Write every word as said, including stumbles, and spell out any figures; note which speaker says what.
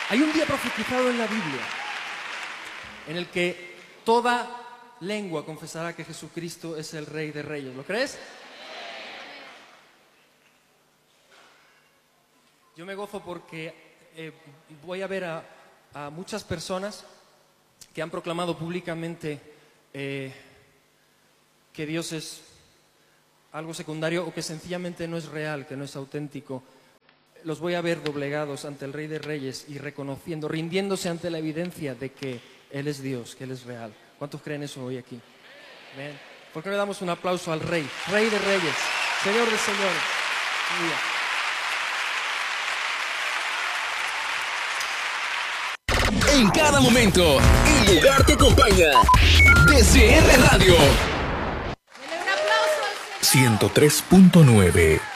Speaker 1: Hay un día profetizado en la Biblia en el que toda lengua confesará que Jesucristo es el Rey de Reyes. ¿Lo crees? Yo me gozo porque eh, voy a ver a, a muchas personas que han proclamado públicamente eh, que Dios es algo secundario o que sencillamente no es real, que no es auténtico. Los voy a ver doblegados ante el Rey de Reyes y reconociendo, rindiéndose ante la evidencia de que Él es Dios, que Él es real. ¿Cuántos creen eso hoy aquí? ¿Ven? ¿Por qué no le damos un aplauso al Rey? Rey de Reyes, Señor de Señores.
Speaker 2: En cada momento, el lugar te acompaña. D C R Radio.
Speaker 3: Denle un aplauso al Señor.
Speaker 2: ciento tres punto nueve